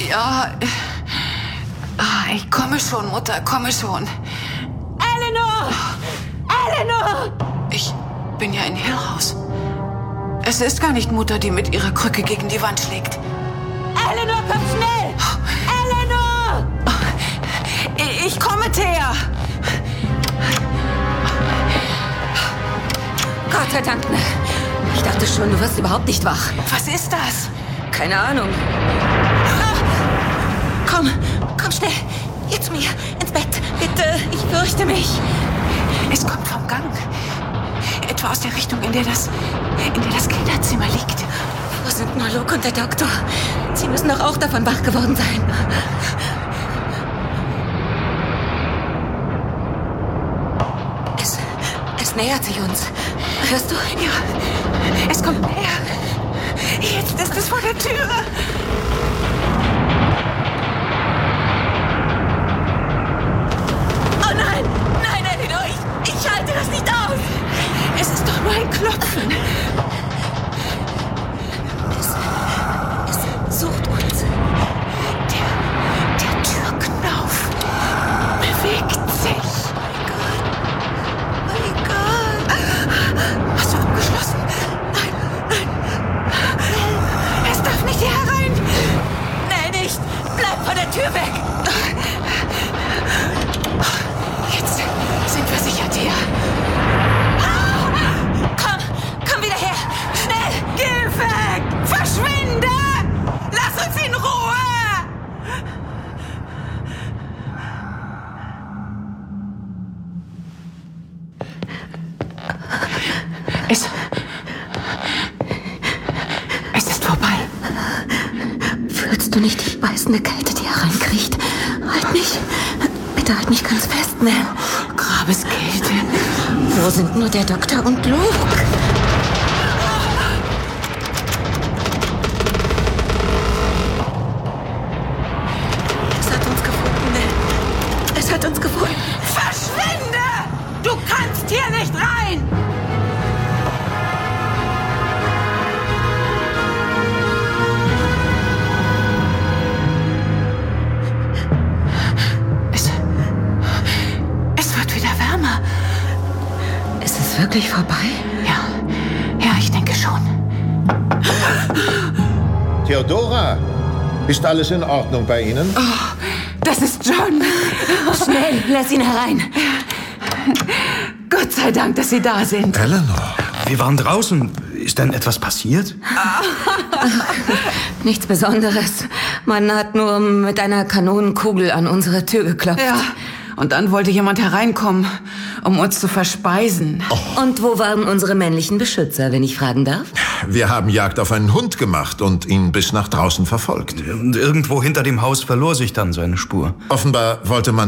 Ja, ich komme schon, Mutter, komme schon. Eleanor! Eleanor! Ich bin ja in Hill House. Es ist gar nicht Mutter, die mit ihrer Krücke gegen die Wand schlägt. Eleanor, komm schnell! Eleanor! Ich komme, Thea. Gott sei Dank. Ich dachte schon, du wirst überhaupt nicht wach. Was ist das? Keine Ahnung. Komm schnell. Hier zu mir, ins Bett. Bitte, ich fürchte mich. Es kommt vom Gang. Etwa aus der Richtung, in der das Kinderzimmer liegt. Wo sind nur Luke und der Doktor? Sie müssen doch auch davon wach geworden sein. Es nähert sich uns. Hörst du? Ja, es kommt näher. Jetzt ist es vor der Tür. Oh nein! Nein, Eleanor, ich halte das nicht aus! Es ist doch nur ein Klopfen. Es sucht uns. Der Türknauf bewegt sich. Oh Gott! Hast du abgeschlossen? Nein. Es darf nicht hier herein. Nein, nicht! Bleib von der Tür weg! Jetzt sind wir sicher, Thea. Komm wieder her! Schnell! Geh weg! Verschwinde! Lass uns in Ruhe! Es ist vorbei. Fühlst du nicht die beißende Kälte, die hereinkriecht? Halt mich! Bitte halt mich ganz fest, Mel. Grabeskälte. Wo sind nur der Doktor und Luke? Es hat uns gefunden, Mel. Es hat uns gefunden. Verschwinde! Du kannst hier nicht rein! Es wird wieder wärmer. Ist es wirklich vorbei? Ja, ich denke schon. Theodora, ist alles in Ordnung bei Ihnen? Oh, das ist John. Schnell, lass ihn herein. Gott sei Dank, dass Sie da sind. Eleanor. Wir waren draußen. Ist denn etwas passiert? Nichts Besonderes. Man hat nur mit einer Kanonenkugel an unsere Tür geklopft. Ja, und dann wollte jemand hereinkommen, um uns zu verspeisen. Und wo waren unsere männlichen Beschützer, wenn ich fragen darf? Wir haben Jagd auf einen Hund gemacht und ihn bis nach draußen verfolgt. Und irgendwo hinter dem Haus verlor sich dann seine Spur. Offenbar wollte man